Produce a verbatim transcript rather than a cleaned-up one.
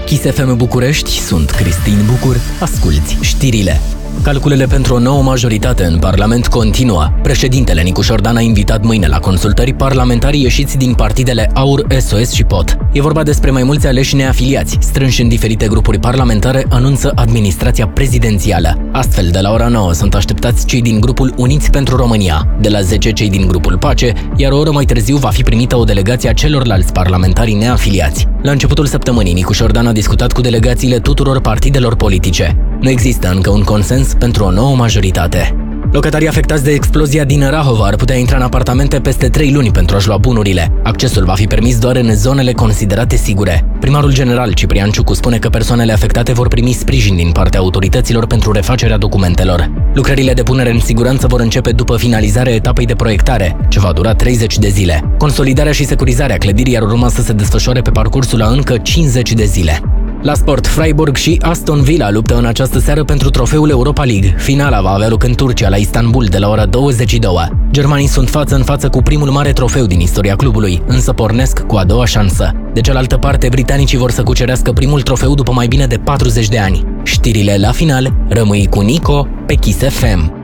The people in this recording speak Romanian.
Kiss F M București, sunt Cristin Bucur, asculți știrile. Calculele pentru o nouă majoritate în Parlament continuă. Președintele Nicu Șordan a invitat mâine la consultări parlamentarii ieșiți din partidele AUR, S O S și P O T. E vorba despre mai mulți aleși neafiliați, strânși în diferite grupuri parlamentare, anunță administrația prezidențială. Astfel, de la ora nouă sunt așteptați cei din grupul Uniți pentru România, de la zece cei din grupul Pace, iar o oră mai târziu va fi primită o delegație a celorlalți parlamentari neafiliați. La începutul săptămânii, Nicu Șordan a discutat cu delegațiile tuturor partidelor politice. Nu există încă un consens pentru o nouă majoritate. Locatarii afectați de explozia din Rahova ar putea intra în apartamente peste trei luni pentru a-și lua bunurile. Accesul va fi permis doar în zonele considerate sigure. Primarul general Ciprian Ciucu spune că persoanele afectate vor primi sprijin din partea autorităților pentru refacerea documentelor. Lucrările de punere în siguranță vor începe după finalizarea etapei de proiectare, ce va dura treizeci de zile. Consolidarea și securizarea clădirii ar urma să se desfășoare pe parcursul a încă cincizeci de zile. La sport, Freiburg și Aston Villa luptă în această seară pentru trofeul Europa League. Finala va avea loc în Turcia, la Istanbul, de la ora douăzeci și două. Germanii sunt față în față cu primul mare trofeu din istoria clubului, însă pornesc cu a doua șansă. De cealaltă parte, britanicii vor să cucerească primul trofeu după mai bine de patruzeci de ani. Știrile la final, rămâi cu Nico pe Kiss F M.